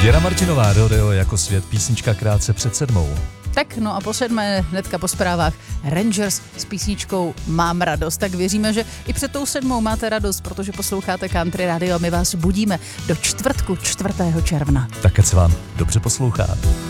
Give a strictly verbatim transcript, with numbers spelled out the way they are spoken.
Věra Martinová, Rodeo jako svět, písnička krátce před sedmou. Tak no a po sedmé, hnedka po zprávách, Rangers s písničkou Mám radost. Tak věříme, že i před tou sedmou máte radost, protože posloucháte Country Radio a my vás budíme do čtvrtku čtvrtého června. Tak ať se vám dobře poslouchá.